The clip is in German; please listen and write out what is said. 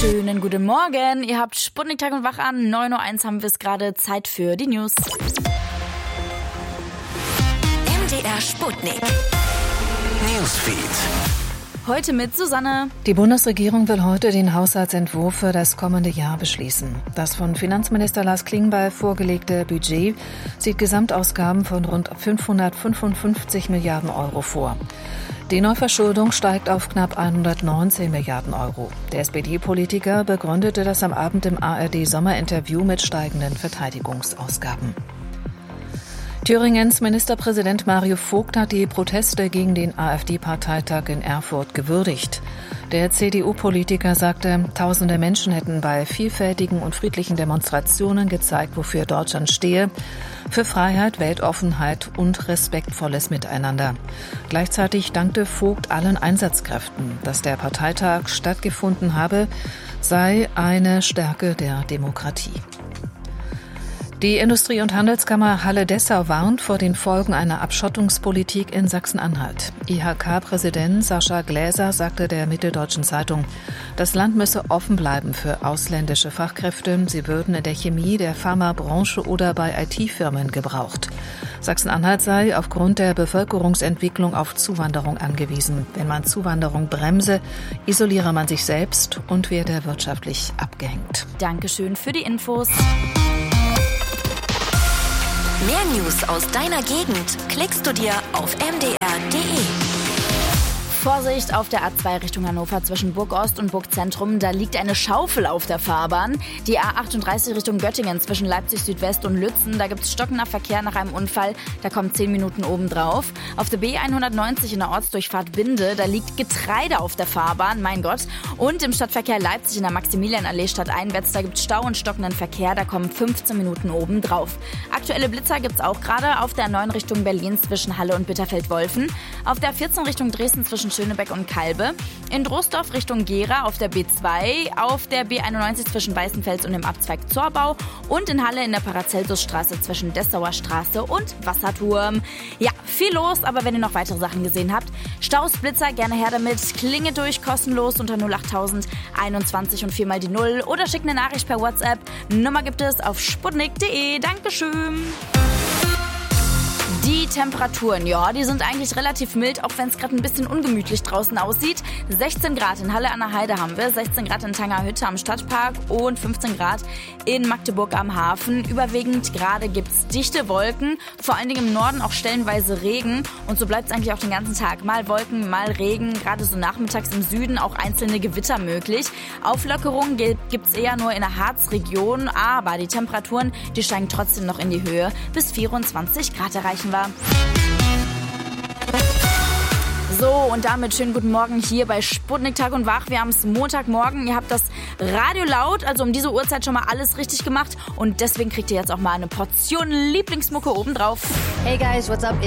Schönen guten Morgen. Ihr habt Sputnik Tag und Wach an. 9:01 Uhr haben wir es gerade. Zeit für die News. MDR Sputnik. Newsfeed. Heute mit Susanne. Die Bundesregierung will heute den Haushaltsentwurf für das kommende Jahr beschließen. Das von Finanzminister Lars Klingbeil vorgelegte Budget sieht Gesamtausgaben von rund 555 Milliarden Euro vor. Die Neuverschuldung steigt auf knapp 119 Milliarden Euro. Der SPD-Politiker begründete das am Abend im ARD-Sommerinterview mit steigenden Verteidigungsausgaben. Thüringens Ministerpräsident Mario Vogt hat die Proteste gegen den AfD-Parteitag in Erfurt gewürdigt. Der CDU-Politiker sagte, tausende Menschen hätten bei vielfältigen und friedlichen Demonstrationen gezeigt, wofür Deutschland stehe, für Freiheit, Weltoffenheit und respektvolles Miteinander. Gleichzeitig dankte Vogt allen Einsatzkräften. Dass der Parteitag stattgefunden habe, sei eine Stärke der Demokratie. Die Industrie- und Handelskammer Halle-Dessau warnt vor den Folgen einer Abschottungspolitik in Sachsen-Anhalt. IHK-Präsident Sascha Gläser sagte der Mitteldeutschen Zeitung, das Land müsse offen bleiben für ausländische Fachkräfte. Sie würden in der Chemie, der Pharmabranche oder bei IT-Firmen gebraucht. Sachsen-Anhalt sei aufgrund der Bevölkerungsentwicklung auf Zuwanderung angewiesen. Wenn man Zuwanderung bremse, isoliere man sich selbst und werde wirtschaftlich abgehängt. Dankeschön für die Infos. Mehr News aus deiner Gegend klickst du dir auf mdr.de. Vorsicht auf der A2 Richtung Hannover zwischen Burgost und Burgzentrum. Da liegt eine Schaufel auf der Fahrbahn. Die A38 Richtung Göttingen zwischen Leipzig Südwest und Lützen. Da gibt es stockender Verkehr nach einem Unfall. Da kommen 10 Minuten obendrauf. Auf der B190 in der Ortsdurchfahrt Binde. Da liegt Getreide auf der Fahrbahn. Mein Gott. Und im Stadtverkehr Leipzig in der Maximilianallee stadteinwärts. Da gibt es Stau und stockenden Verkehr. Da kommen 15 Minuten obendrauf. Aktuelle Blitzer gibt es auch gerade auf der 9 Richtung Berlin zwischen Halle und Bitterfeld-Wolfen. Auf der 14 Richtung Dresden zwischen Schönebeck und Kalbe, in Drosdorf Richtung Gera auf der B2, auf der B91 zwischen Weißenfels und dem Abzweig Zorbau und in Halle in der Paracelsusstraße zwischen Dessauer Straße und Wasserturm. Ja, viel los, aber wenn ihr noch weitere Sachen gesehen habt, Staus, Blitzer, gerne her damit, klinge durch, kostenlos unter 08000 21 und 4 mal die 0 oder schickt eine Nachricht per WhatsApp. Nummer gibt es auf sputnik.de. Dankeschön. Die Temperaturen, ja, die sind eigentlich relativ mild, auch wenn es gerade ein bisschen ungemütlich draußen aussieht. 16 Grad in Halle an der Heide haben wir, 16 Grad in Tangerhütte am Stadtpark und 15 Grad in Magdeburg am Hafen. Überwiegend gerade gibt's dichte Wolken, vor allen Dingen im Norden auch stellenweise Regen. Und so bleibt es eigentlich auch den ganzen Tag. Mal Wolken, mal Regen, gerade so nachmittags im Süden auch einzelne Gewitter möglich. Auflockerungen gibt's eher nur in der Harzregion, aber die Temperaturen, die steigen trotzdem noch in die Höhe. Bis 24 Grad erreichen wir. So, und damit schönen guten Morgen hier bei Sputnik Tag und Wach. Wir haben es Montagmorgen. Ihr habt das Radio laut, also um diese Uhrzeit schon mal alles richtig gemacht. Und deswegen kriegt ihr jetzt auch mal eine Portion Lieblingsmucke obendrauf. Hey guys, what's up?